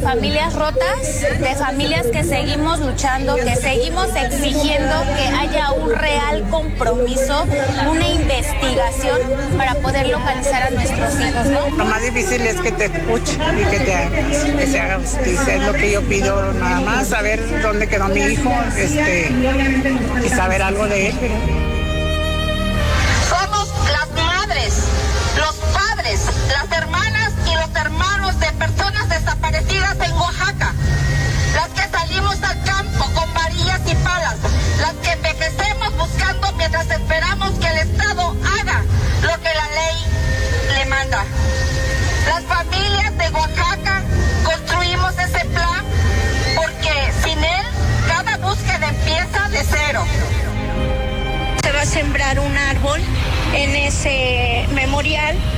familias rotas, de familias que seguimos luchando, que seguimos exigiendo que haya un real compromiso, una investigación para poder localizar a nuestros hijos, ¿no? Lo más difícil es que te escuchen y que se haga justicia, es lo que yo pido nada más, saber dónde quedó mi hijo, y saber algo de él. Somos las madres, los padres, las hermanas y los hermanos de personas desaparecidas en Oaxaca, las que salimos al campo con varillas y palas, las que envejecemos buscando mientras esperamos que el Estado haga lo que la ley le manda. Las familias de Oaxaca construimos ese plan porque sin él cada búsqueda empieza de cero. Se va a sembrar un árbol en ese memorial